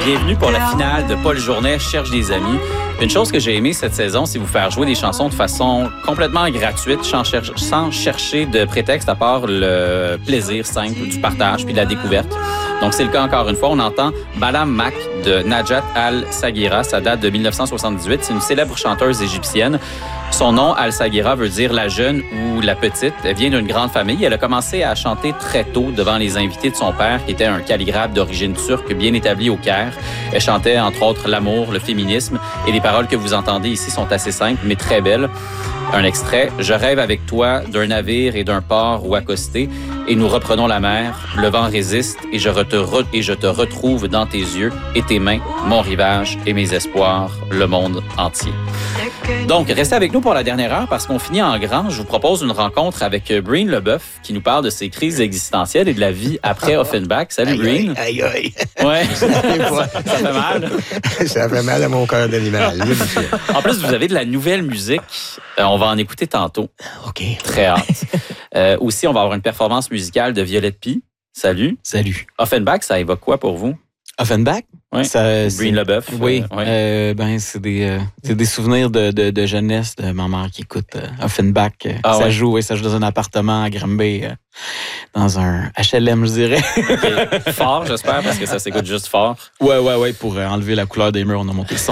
bienvenue pour la finale de Paul Journet Cherche des amis. Une chose que j'ai aimée cette saison, c'est vous faire jouer des chansons de façon complètement gratuite, sans chercher de prétexte à part le plaisir simple du partage puis de la découverte. Donc, c'est le cas encore une fois. On entend Balam Mak de Najat Al-Saghira. Ça date de 1978. C'est une célèbre chanteuse égyptienne. Son nom, Al-Saghira, veut dire la jeune ou la petite. Elle vient d'une grande famille. Elle a commencé à chanter très tôt devant les invités de son père, qui était un calligraphe d'origine turque bien établi au Caire. Elle chantait, entre autres, l'amour, le féminisme. Et les paroles que vous entendez ici sont assez simples, mais très belles. Un extrait. « Je rêve avec toi d'un navire et d'un port où accoster, et nous reprenons la mer. Le vent résiste et je te retrouve dans tes yeux et tes mains, mon rivage et mes espoirs, le monde entier. » Donc, restez avec nous pour la dernière heure parce qu'on finit en grand. Je vous propose une rencontre avec Breen Leboeuf qui nous parle de ses crises existentielles et de la vie après Offenbach. Salut, Breen. Aïe, aïe. Ouais, ça fait mal. Ça fait mal à mon cœur d'animal. En plus, vous avez de la nouvelle musique. On va en écouter tantôt. OK. Très hâte. Aussi, on va avoir une performance musicale de Violette Pie. Salut. Salut. Offenbach, ça évoque quoi pour vous? Offenbach? Oui. Breen Leboeuf. Oui. Ouais. C'est des souvenirs de jeunesse de ma mère qui écoute Offenbach. Ça joue dans un appartement à Granby, dans un HLM, je dirais. Okay. Fort, j'espère, parce que ça s'écoute juste fort. Ouais. Pour enlever la couleur des murs, on a monté le son.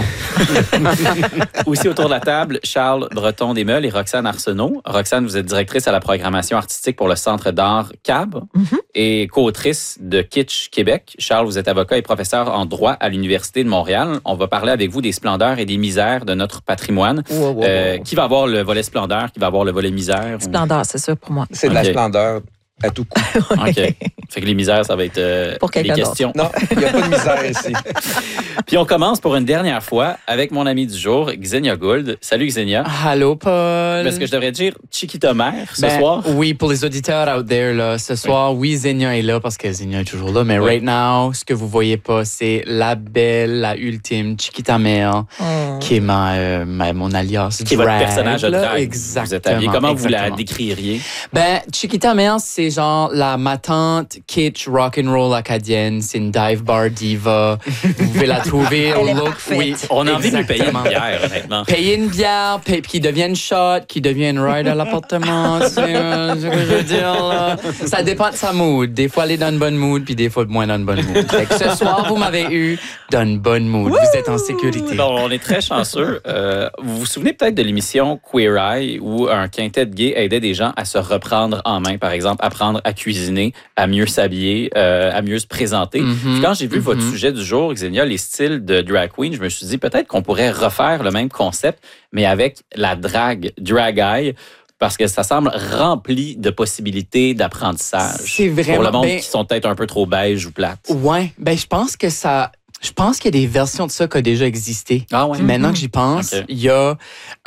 Aussi autour de la table, Charles Breton-Desmeules et Roxane Arsenault. Roxane, vous êtes directrice à la programmation artistique pour le Centre d'art CAB et co-autrice de Kitsch Québec. Charles, vous êtes avocat et professeur en droit à l'Université de Montréal. On va parler avec vous des splendeurs et des misères de notre patrimoine. Qui va avoir le volet splendeur, qui va avoir le volet misère? Splendeur, c'est ça pour moi. C'est de la splendeur à tout coup. OK. Fait que les misères, ça va être pour les questions. Non, il n'y a pas de misère ici. Puis on commence pour une dernière fois avec mon ami du jour, Xenia Gould. Salut Xenia. Allô, Paul. Est-ce que je devrais dire Chiquita Mère ce soir? Oui, pour les auditeurs out there, là, ce soir, oui, Xenia est là parce que Xenia est toujours là. Mais right now, ce que vous voyez pas, c'est la belle, la ultime Chiquita Mère, qui est mon alias qui est votre personnage de drague. Exactement. Vous êtes habillé. Comment vous la décririez? Chiquita Mère, c'est genre ma tante kitsch rock'n'roll acadienne. C'est une dive bar diva. Vous pouvez la trouver au look. Oui, on a envie de lui payer une bière, honnêtement. Payer une bière, qui devient une shot, qui devient une ride à l'appartement. C'est ce que je veux dire, là. Ça dépend de sa mood. Des fois, elle est dans une bonne mood, puis des fois, moins dans une bonne mood. Fait que ce soir, vous m'avez eu dans une bonne mood. Vous êtes en sécurité. Bon, on est très chanceux. Vous vous souvenez peut-être de l'émission Queer Eye où un quintet de gays aidait des gens à se reprendre en main, par exemple, apprendre à cuisiner, à mieux s'habiller, à mieux se présenter. Puis quand j'ai vu votre sujet du jour, Xenia, les styles de drag queen, je me suis dit peut-être qu'on pourrait refaire le même concept, mais avec la drag eye, parce que ça semble rempli de possibilités d'apprentissage. C'est vraiment... Pour le monde qui sont peut-être un peu trop beige ou plates. Ouais, je pense que ça... Je pense qu'il y a des versions de ça qui ont déjà existé. Ah ouais. Maintenant que j'y pense, il y a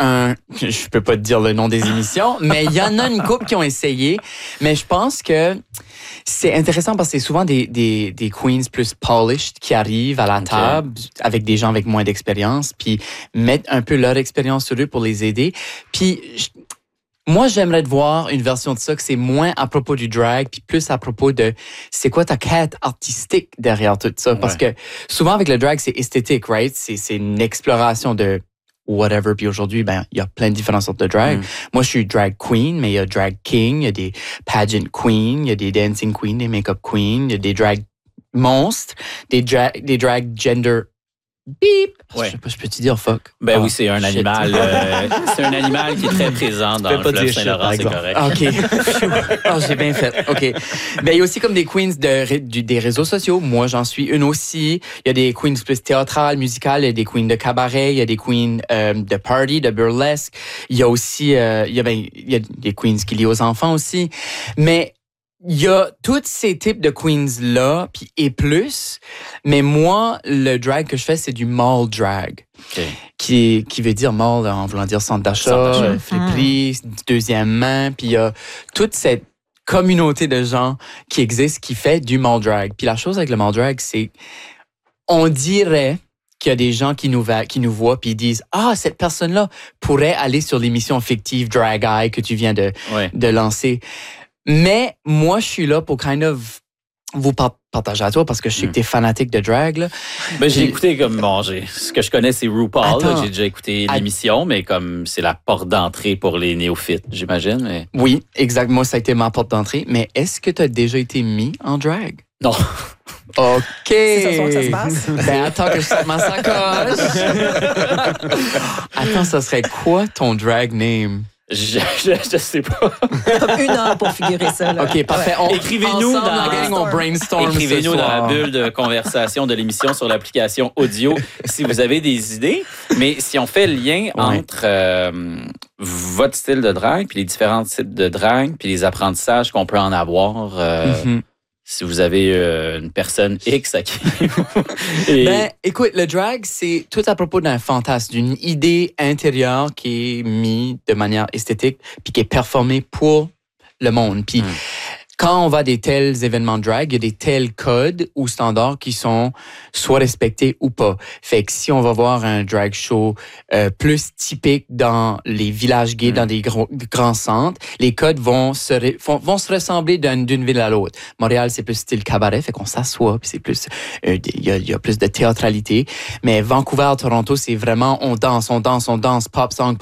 je peux pas te dire le nom des émissions, mais il y en a une couple qui ont essayé. Mais je pense que c'est intéressant parce que c'est souvent des queens plus polished qui arrivent à la table avec des gens avec moins d'expérience, puis mettent un peu leur expérience sur eux pour les aider. Puis moi, j'aimerais te voir une version de ça que c'est moins à propos du drag, puis plus à propos de c'est quoi ta quête artistique derrière tout ça. Parce que souvent avec le drag, c'est esthétique, right? C'est une exploration de whatever. Puis aujourd'hui, il y a plein de différentes sortes de drag. Moi, je suis drag queen, mais il y a drag king, il y a des pageant queens, il y a des dancing queens, des make-up queens, il y a des drag monstres, des drag gender beep. Ouais. Je peux te dire fuck. Oui, c'est un animal. C'est un animal qui est très présent dans le fleuve Saint-Laurent, c'est correct. OK. J'ai bien fait. OK. Il y a aussi comme des queens des réseaux sociaux. Moi, j'en suis une aussi. Il y a des queens plus théâtrales, musicales. Il y a des queens de cabaret. Il y a des queens de party, de burlesque. Il y a aussi... il y a des queens qui lient aux enfants aussi. Mais il y a tous ces types de queens-là, puis et plus. Mais moi, le drag que je fais, c'est du mall drag. Qui veut dire mall en voulant dire centre d'achat, friperie, deuxième main. Puis il y a toute cette communauté de gens qui existent qui fait du mall drag. Puis la chose avec le mall drag, c'est on dirait qu'il y a des gens qui nous voient puis ils disent « Ah, cette personne-là pourrait aller sur l'émission fictive Drag Eye que tu viens de lancer. » Mais moi, je suis là pour kind of vous partagez à toi parce que je sais que t'es fanatique de drag. Là. Ben, j'ai écouté ce que je connais, c'est RuPaul. Là, j'ai déjà écouté l'émission, mais comme c'est la porte d'entrée pour les néophytes, j'imagine. Mais... Oui, exact. Moi, ça a été ma porte d'entrée. Mais est-ce que tu as déjà été mis en drag? Non. OK. C'est ce soir que ça se passe? Ben, attends que je sorte ma sacoche. Attends, ça serait quoi ton drag name? Je sais pas. Comme 1 heure pour figurer ça. Là. OK, parfait. Écrivez-nous dans la gang, on brainstorm. Écrivez-nous dans la bulle de conversation de l'émission sur l'application audio si vous avez des idées. Mais si on fait le lien entre votre style de drag, puis les différents types de drag, puis les apprentissages qu'on peut en avoir... Si vous avez une personne X à qui... Ben, écoute, le drag, c'est tout à propos d'un fantasme, d'une idée intérieure qui est mise de manière esthétique puis qui est performée pour le monde. Puis quand on va à des tels événements de drag, il y a des tels codes ou standards qui sont soit respectés ou pas. Fait que si on va voir un drag show plus typique dans les villages gays, dans des grands centres, les codes vont se ressembler d'une ville à l'autre. Montréal, c'est plus style cabaret, fait qu'on s'assoit, puis c'est plus il y a plus de théâtralité. Mais Vancouver, Toronto, c'est vraiment on danse, pop song.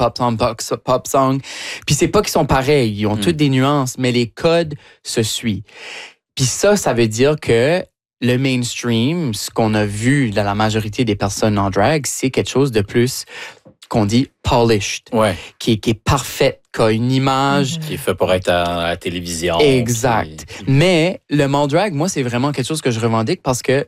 Puis c'est pas qu'ils sont pareils, ils ont toutes des nuances, mais les codes se suivent. Puis ça veut dire que le mainstream, ce qu'on a vu dans la majorité des personnes en drag, c'est quelque chose de plus qu'on dit polished, qui est parfait, qui a une image. Qui est fait pour être à la télévision. Exact. Mais le mall drag, moi, c'est vraiment quelque chose que je revendique parce que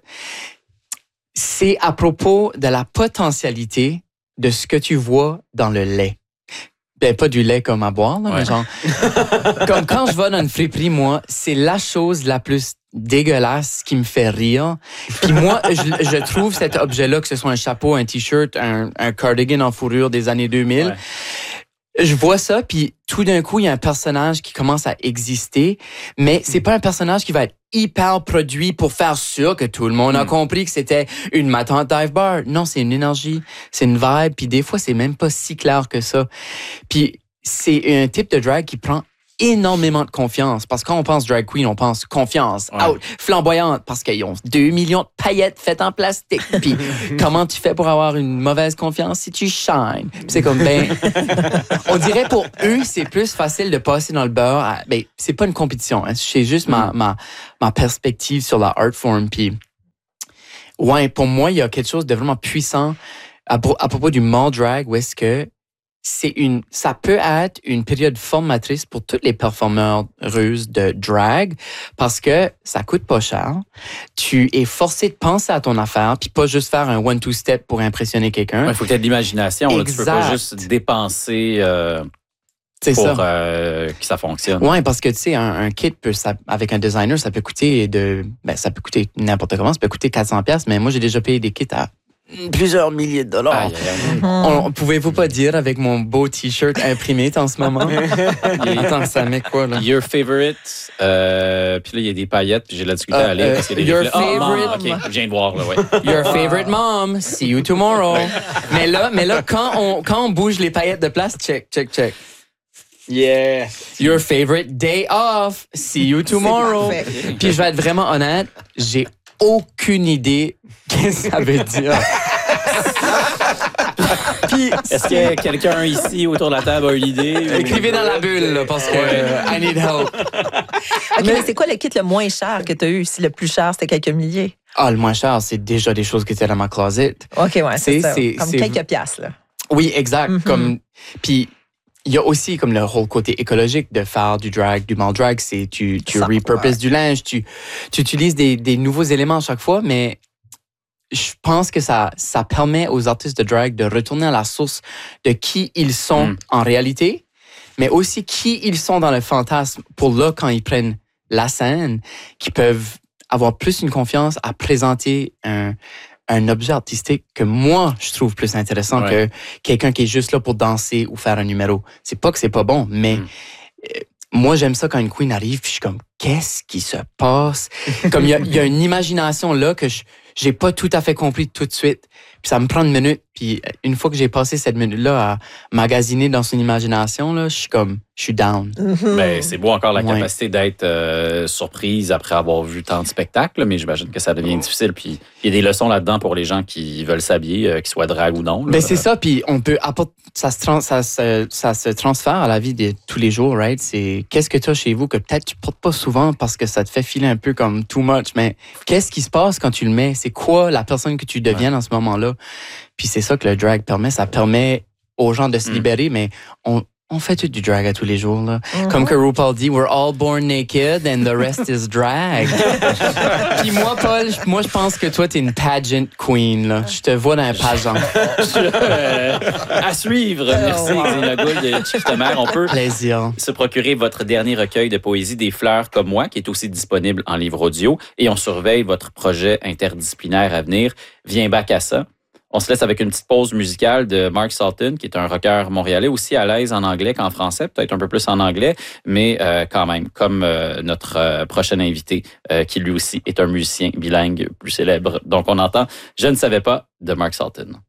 c'est à propos de la potentialité de ce que tu vois dans le lait. Ben, pas du lait comme à boire, là, mais genre... Comme quand je vais dans une friperie, moi, c'est la chose la plus dégueulasse qui me fait rire. Puis moi, je trouve cet objet-là, que ce soit un chapeau, un T-shirt, un cardigan en fourrure des années 2000... Je vois ça, puis tout d'un coup, il y a un personnage qui commence à exister, mais c'est pas un personnage qui va être hyper produit pour faire sûr que tout le monde a compris que c'était une ma tante dive bar. Non, c'est une énergie, c'est une vibe, puis des fois, c'est même pas si clair que ça. Puis c'est un type de drag qui prend énormément de confiance, parce que quand on pense drag queen, on pense confiance, out, flamboyante, parce qu'ils ont 2 millions de paillettes faites en plastique. Puis comment tu fais pour avoir une mauvaise confiance si tu shines? Puis c'est comme, on dirait pour eux, c'est plus facile de passer dans le beurre. C'est pas une compétition, hein, c'est juste ma perspective sur la art form. Puis pour moi, il y a quelque chose de vraiment puissant à propos du mall drag, où est-ce que ça peut être une période formatrice pour toutes les performeuses de drag parce que ça coûte pas cher. Tu es forcé de penser à ton affaire puis pas juste faire un 1-2 step pour impressionner quelqu'un. Il faut que tu aies de l'imagination. Là. Tu peux pas juste dépenser pour que ça fonctionne. Oui, parce que tu sais, un kit avec un designer, ça peut coûter ça peut coûter n'importe comment, ça peut coûter 400$, mais moi j'ai déjà payé des kits à plusieurs milliers de dollars. Pouvez-vous pas dire avec mon beau T-shirt imprimé en ce moment? Attends, ça met quoi, là? Your favorite. Puis là, il y a des paillettes, puis j'ai la difficulté à lire parce qu'il y a des favorite... OK, je viens de voir, là, Your favorite mom, see you tomorrow. mais là, quand on bouge les paillettes de place, check. Yeah. Your favorite day off, see you tomorrow. Puis je vais être vraiment honnête, j'ai aucune idée qu'est-ce que ça veut dire. Puis, est-ce que quelqu'un ici autour de la table a une idée? Écrivez dans la bulle, là, parce que I need help. OK, mais c'est quoi le kit le moins cher que tu as eu? Si le plus cher, c'était quelques milliers. Ah, le moins cher, c'est déjà des choses qui étaient dans ma closet. OK, ouais, c'est ça. Comme quelques piastres, là. Oui, exact. Puis, il y a aussi comme le whole côté écologique de faire du drag, du mall drag, c'est tu repurposes du linge, tu utilises des nouveaux éléments à chaque fois, mais je pense que ça permet aux artistes de drag de retourner à la source de qui ils sont en réalité, mais aussi qui ils sont dans le fantasme pour là, quand ils prennent la scène, qu'ils peuvent avoir plus une confiance à présenter un objet artistique que moi, je trouve plus intéressant que quelqu'un qui est juste là pour danser ou faire un numéro. C'est pas que c'est pas bon, mais moi, j'aime ça quand une queen arrive, puis je suis comme, qu'est-ce qui se passe? Comme il y a une imagination là que j'ai pas tout à fait compris tout de suite. Puis ça me prend une minute, puis une fois que j'ai passé cette minute-là à magasiner dans son imagination, là, je suis comme, je suis down. Ben, c'est beau encore la Ouais. capacité d'être surprise après avoir vu tant de spectacles, mais j'imagine que ça devient difficile. Puis il y a des leçons là-dedans pour les gens qui veulent s'habiller, qu'ils soient drag ou non. Là. Ben c'est ça, puis on peut ça se transfère à la vie de tous les jours, right? C'est qu'est-ce que tu as chez vous que peut-être tu portes pas souvent parce que ça te fait filer un peu comme too much, mais qu'est-ce qui se passe quand tu le mets? C'est quoi la personne que tu deviens dans ce moment-là? Puis c'est ça que le drag permet, ça permet aux gens de se libérer, mais on fait tout du drag à tous les jours. Là. Comme que RuPaul dit, we're all born naked and the rest is drag. Puis moi, Paul, je pense que toi, t'es une pageant queen. Là. Je te vois dans un pageant. À suivre. Merci, Xenia Gould de Chief de Mère. On peut Plaisir. se procurer votre dernier recueil de poésie Des fleurs comme moi, qui est aussi disponible en livre audio. Et on surveille votre projet interdisciplinaire à venir. Viens back à ça. On se laisse avec une petite pause musicale de Mark Salton, qui est un rocker montréalais, aussi à l'aise en anglais qu'en français, peut-être un peu plus en anglais, mais quand même, comme notre prochain invité, qui lui aussi est un musicien bilingue plus célèbre. Donc, on entend « Je ne savais pas » de Mark Salton.